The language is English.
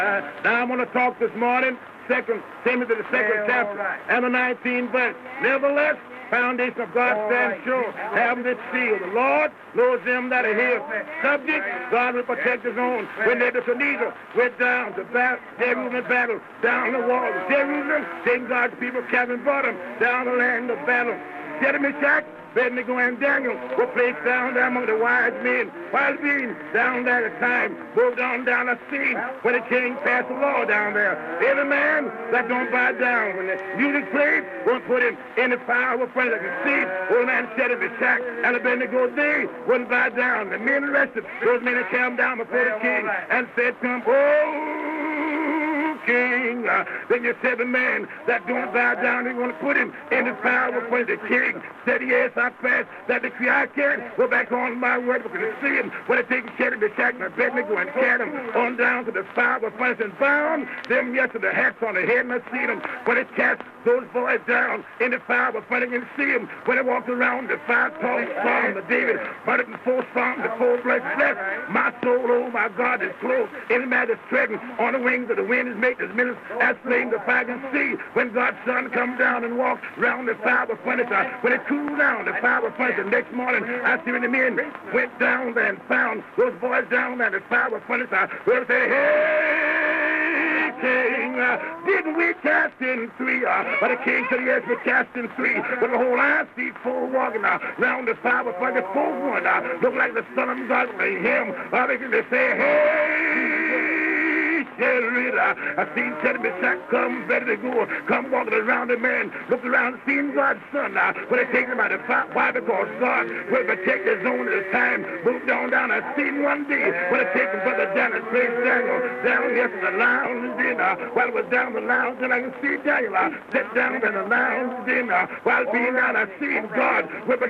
Now I'm going to talk this morning, 2 Timothy, the 2nd chapter, and the 19th verse. Nevertheless, foundation of God stands sure, having this seal. The Lord knows them that are his. Subject, God will protect his own. When Nebuchadnezzar went down to Jerusalem battle, down the wall of Jerusalem, then God's people captain brought him down the land of battle. Shadrach, Meshach, Abednego, and Daniel were placed down there among the wise men, while being down there at the time, moved on down the scene when the king passed the law down there. Every man that don't bow down when the music plays won't put him in the fire of a friend that can see. Old man Shadrach, Meshach, and Abednego, they wouldn't bow down. The men arrested those men that came down before the king and said to him, King, then you said the man that don't bow down, you're going to put him in the fire of a friend. The king said, yes, I passed that decree. I can't go back on my word because you see him when they take Shadrach, Meshach, and Abednego and carried him on down to the fire of a friend and bound them yet to the hats on the head, and I see them when they cast those boys down in the fire of a friend and see him when they walked around the fire-tall Psalm of David, 104 Psalm, the cold blood blessed. My soul, oh my God, is close. Any man that's treading on the wings of the wind is made as minutes as flame the fire can see. When God's son come down and walk round the fire of furniture, when it cooled down the fire of furniture, next morning I see when the men went down there and found those boys down there in the fire of furniture. They'll say, hey, King, didn't we cast in three? But the king said, yes, we cast in three. But the whole I see four walking round the fire of furniture, four one look like the Son of God, like him. They say, hey, I seen Shadrach, Meshach come ready to go, come walking around the man, look around, seen God's son when they take him out of fire. Why? Because God will protect his own at a time. Moved on down. I seen one day when they take him from the Daniel, place Daniel down here to the lounge dinner. While it was down the lounge, and I can see Daniel sit down in the lounge dinner. While being down, I seen God will